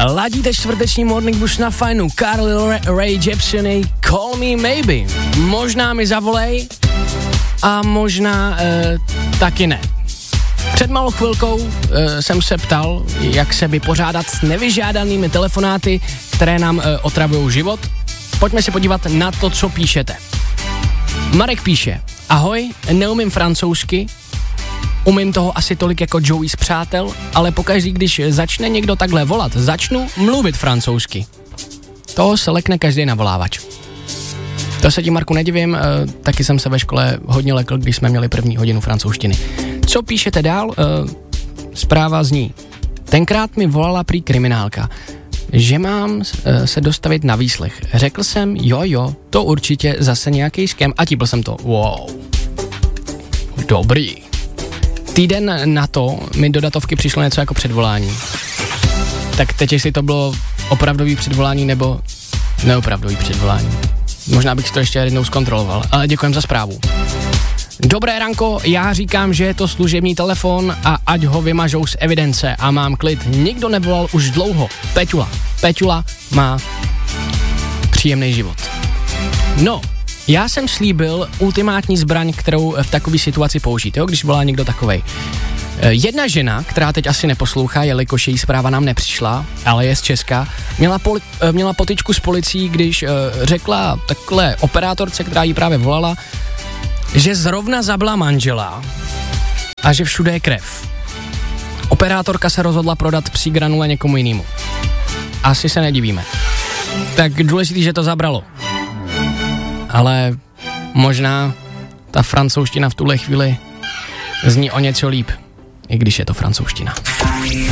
Ladíte čtvrteční Morning Bush na fajnu. Carly Rae Jepsen, Call Me Maybe. Možná mi zavolej a možná taky ne. Před malou chvilkou jsem se ptal, jak se vypořádat s nevyžádanými telefonáty, které nám otravují život. Pojďme se podívat na to, co píšete. Marek píše: ahoj, neumím francouzsky, umím toho asi tolik jako Joey z Přátel, ale pokaždý, když začne někdo takhle volat, začnu mluvit francouzsky. Toho se lekne každý navolávač. To se ti, Marku, nedivím, taky jsem se ve škole hodně lekl, když jsme měli první hodinu francouzštiny. Co píšete dál? Zpráva zní: tenkrát mi volala prý kriminálka, že mám se dostavit na výslech. Řekl jsem, jo, to určitě zase nějaký skem a típl jsem to. Wow. Dobrý. Týden na to mi do datovky přišlo něco jako předvolání. Tak teď, jestli to bylo opravdový předvolání nebo neopravdový předvolání. Možná bych si to ještě jednou zkontroloval, ale děkujem za zprávu. Dobré ranko, já říkám, že je to služební telefon a ať ho vymažou z evidence a mám klid. Nikdo nevolal už dlouho. Peťula má příjemný život. No, já jsem slíbil ultimátní zbraň, kterou v takové situaci použít, jo, když volá někdo takovej. Jedna žena, která teď asi neposlouchá, jelikož její zpráva nám nepřišla, ale je z Česka, měla potyčku s policií, když řekla takhle operátorce, která jí právě volala, že zrovna zabila manžela a že všude je krev. Operátorka se rozhodla prodat psí granule někomu jinému. Asi se nedivíme. Tak důležitý, že to zabralo. Ale možná ta francouzština v tuhle chvíli zní o něco líp, i když je to francouzština.